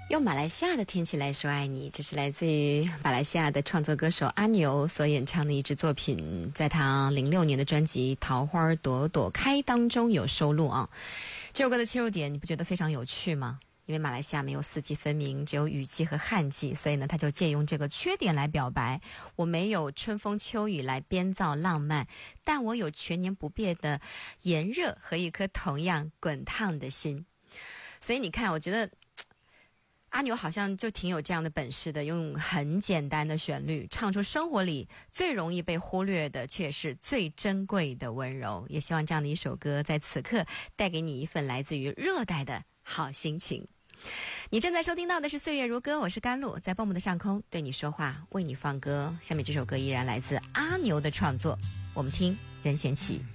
用马来西亚的天气来说爱你，这是来自于马来西亚的创作歌手阿牛所演唱的一支作品，在他06年的专辑《桃花朵朵开》当中有收录啊。这首歌的切入点你不觉得非常有趣吗？因为马来西亚没有四季分明，只有雨季和旱季，所以呢他就借用这个缺点来表白，我没有春风秋雨来编造浪漫，但我有全年不变的炎热和一颗同样滚烫的心。所以你看，我觉得阿牛好像就挺有这样的本事的，用很简单的旋律唱出生活里最容易被忽略的，却是最珍贵的温柔。也希望这样的一首歌在此刻带给你一份来自于热带的好心情。你正在收听到的是岁月如歌，我是甘露，在蹦蹦的上空对你说话，为你放歌。下面这首歌依然来自阿牛的创作，我们听任贤齐。